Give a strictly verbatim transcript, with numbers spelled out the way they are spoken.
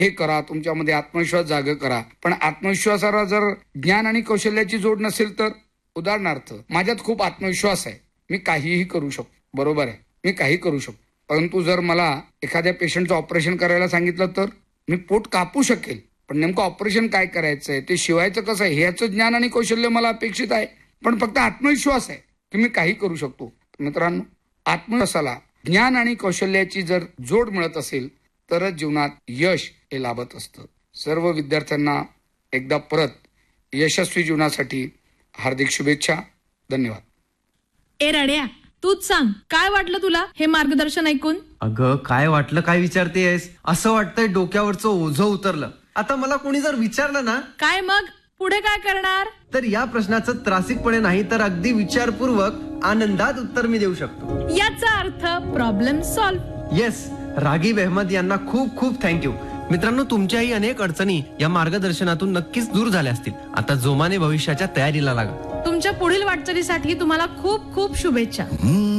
हे करा, तुमच्यामध्ये आत्मविश्वास जागा करा. पण आत्मविश्वासाला जर ज्ञान आणि कौशल्याची जोड नसेल तर, उदाहरणार्थ माझ्यात खूप आत्मविश्वास आहे, मी काहीही करू शकतो, बरोबर आहे, मी काही करू शकतो. परंतु जर मला एखाद्या पेशंटचं ऑपरेशन करायला सांगितलं तर मी पोट कापू शकेल, पण नेमकं ऑपरेशन काय करायचंय, ते शिवायचं कसं आहे, ह्याचं ज्ञान आणि कौशल्य मला अपेक्षित आहे. पण फक्त आत्मविश्वास आहे की मी काही करू शकतो. मित्रांनो, आत्मविश्वासाला ज्ञान आणि कौशल्याची जर जोड मिळत असेल तरच जीवनात यश हे लाभत असतं. सर्व विद्यार्थ्यांना एकदा परत यशस्वी जीवनासाठी हार्दिक शुभेच्छा. धन्यवाद. ए रड्या, तूच सांग, काय वाटलं तुला हे मार्गदर्शन ऐकून? अगं काय वाटलं काय विचारतेस? असं वाटतंय डोक्यावरचं ओझं उतरलं. आता मला कोणी जर विचारलं ना, काय मग पुढे काय करणार? तर या प्रश्नाचं त्रासिकपणे नाही तर अगदी विचारपूर्वक आनंदात उत्तर मी देऊ शकतो. याचा अर्थ प्रॉब्लेम सॉल्व्ह. येस, रागीब अहमद यांना खूप खूप थँक्यू. मित्रांनो, तुमच्याही अनेक अडचणी या मार्गदर्शनातून नक्कीच दूर झाल्या असतील. आता जोमाने भविष्याच्या तयारीला लागा. तुमच्या पुढील वाटचालीसाठी तुम्हाला खूप खूप शुभेच्छा.